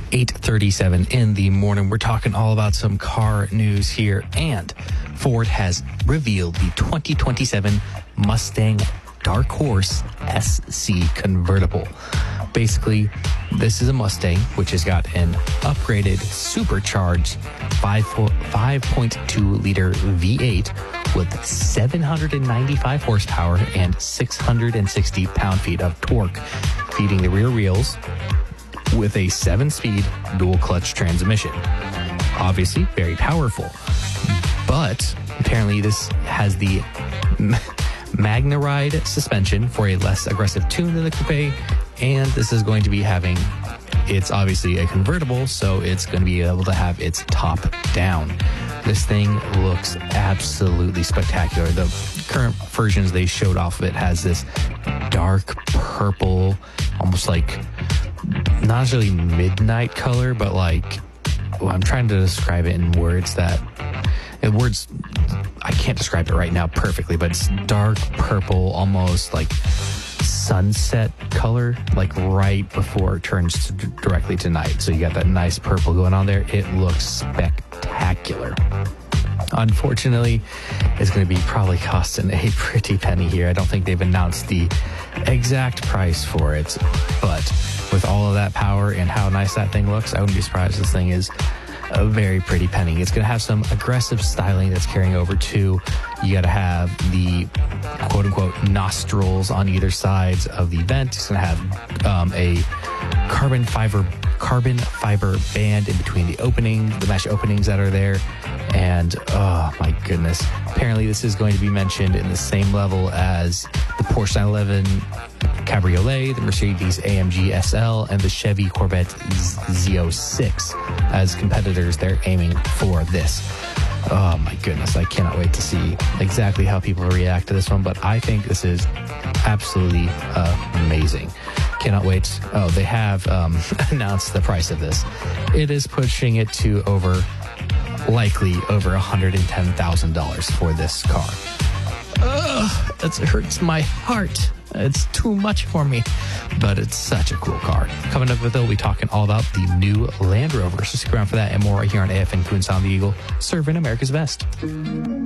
8:37 in the morning. We're talking all about some car news here, and Ford has revealed the 2027 Mustang Dark Horse SC convertible. Basically, this is a Mustang which has got an upgraded supercharged 5.2-liter V8 with 795 horsepower and 660 pound-feet of torque, feeding the rear wheels with a 7-speed dual-clutch transmission. Obviously, very powerful. But apparently this has the MagneRide suspension for a less aggressive tune than the coupe, and this is going to be having, it's obviously a convertible, so it's going to be able to have its top down. This thing looks absolutely spectacular. The current versions they showed off of it has this dark purple, almost like, not necessarily midnight color, but like, well, I'm trying to describe it in words that, I can't describe it right now perfectly, but it's dark purple, almost like sunset color, like right before it turns directly to night. So you got that nice purple going on there. It looks spectacular. Unfortunately, it's going to be probably costing a pretty penny here. I don't think they've announced the exact price for it, but with all of that power and how nice that thing looks, I wouldn't be surprised this thing is a very pretty penny. It's going to have some aggressive styling that's carrying over too. You got to have the quote-unquote nostrils on either sides of the vent. It's going to have a carbon fiber band in between the mesh openings that are there. And oh my goodness, apparently this is going to be mentioned in the same level as the Porsche 911 Cabriolet, the Mercedes AMG SL, and the Chevy Corvette Z06 as competitors. They're aiming for this. Oh my goodness, I cannot wait to see exactly how people react to this one, but I think this is absolutely amazing. Cannot wait. Oh, they have announced the price of this. It is pushing it to likely over $110,000 for this car. Ugh, it hurts my heart. It's too much for me, but it's such a cool car. Coming up, we'll be talking all about the new Land Rover. So stick around for that and more right here on AFN Coon Sound the Eagle, serving America's best.